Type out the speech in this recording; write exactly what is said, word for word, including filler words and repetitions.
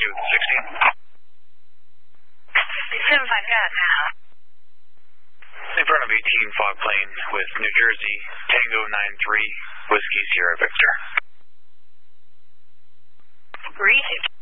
you with sixteen. seven five, got it now. In front of eighteen, fog plane with New Jersey, Tango nine three, Whiskey Sierra Victor. Received.